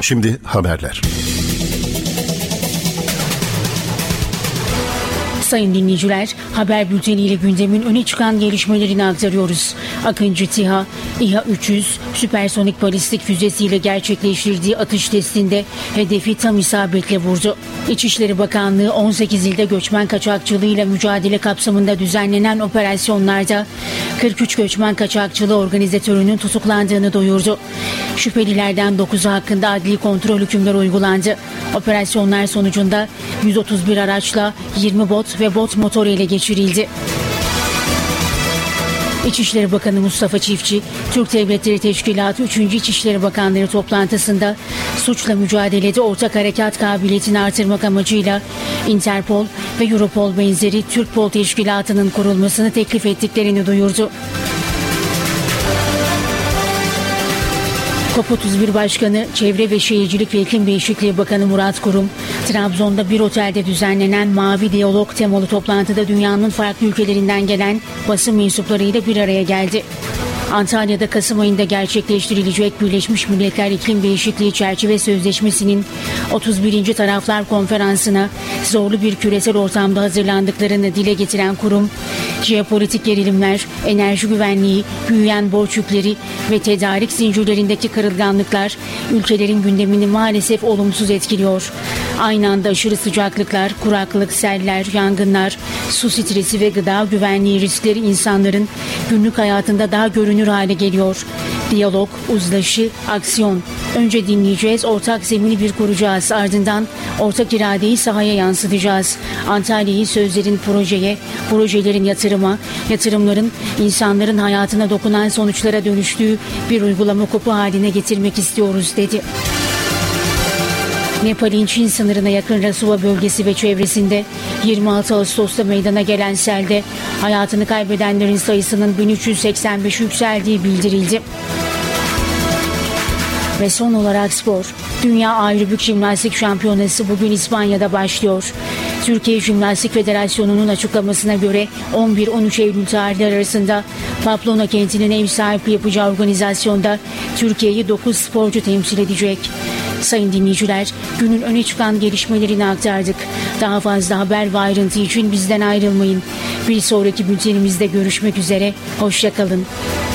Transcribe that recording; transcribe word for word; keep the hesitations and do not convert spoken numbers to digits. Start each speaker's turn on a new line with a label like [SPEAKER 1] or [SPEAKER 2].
[SPEAKER 1] Şimdi haberler.
[SPEAKER 2] Sayın dinleyiciler, haber bülteniyle gündemin öne çıkan gelişmelerini aktarıyoruz. Akıncı TİHA, İHA üç yüz süpersonik balistik füzesiyle gerçekleştirdiği atış testinde hedefi tam isabetle vurdu. İçişleri Bakanlığı on sekiz ilde göçmen kaçakçılığıyla mücadele kapsamında düzenlenen operasyonlarda kırk üç göçmen kaçakçılığı organizatörünün tutuklandığını duyurdu. Şüphelilerden dokuzu hakkında adli kontrol hükümleri uygulandı. Operasyonlar sonucunda yüz otuz bir araçla yirmi bot ve bot motoru ele geçirildi. İçişleri Bakanı Mustafa Çiftçi, Türk Devletleri Teşkilatı üçüncü İçişleri Bakanları toplantısında suçla mücadelede ortak harekat kabiliyetini artırmak amacıyla Interpol ve Europol benzeri Türkpol Teşkilatı'nın kurulmasını teklif ettiklerini duyurdu. COP otuz bir Başkanı, Çevre ve Şehircilik ve İklim Değişikliği Bakanı Murat Kurum, Trabzon'da bir otelde düzenlenen Mavi Diyalog temalı toplantıda dünyanın farklı ülkelerinden gelen basın mensuplarıyla bir araya geldi. Antalya'da Kasım ayında gerçekleştirilecek Birleşmiş Milletler İklim Değişikliği Çerçeve Sözleşmesi'nin otuz birinci Taraflar Konferansı'na zorlu bir küresel ortamda hazırlandıklarını dile getiren kurum, jeopolitik gerilimler, enerji güvenliği, büyüyen borç yükleri ve tedarik zincirlerindeki kırılganlıklar ülkelerin gündemini maalesef olumsuz etkiliyor. Aynı anda aşırı sıcaklıklar, kuraklık, seller, yangınlar, su stresi ve gıda güvenliği riskleri insanların günlük hayatında daha görünür hale geliyor. Diyalog, uzlaşı, aksiyon. Önce dinleyeceğiz, ortak zemini bir kuracağız. Ardından ortak iradeyi sahaya yansıtacağız. Antalya'yı sözlerin projeye, projelerin yatırıma, yatırımların insanların hayatına dokunan sonuçlara dönüştüğü bir uygulama kopu haline getirmek istiyoruz, dedi. Nepal'in Çin sınırına yakın Rasuva bölgesi ve çevresinde yirmi altı Ağustos'ta meydana gelen selde hayatını kaybedenlerin sayısının bin üç yüz seksen beş yükseldiği bildirildi. Ve son olarak spor. Dünya Aerobik Jimnastik Şampiyonası bugün İspanya'da başlıyor. Türkiye Jimnastik Federasyonu'nun açıklamasına göre on bir on üç Eylül tarihleri arasında Pamplona kentinin ev sahipliği yapacağı organizasyonda Türkiye'yi dokuz sporcu temsil edecek. Sayın dinleyiciler, günün öne çıkan gelişmelerini aktardık. Daha fazla haber ve ayrıntı için bizden ayrılmayın. Bir sonraki bültenimizde görüşmek üzere. Hoşça kalın.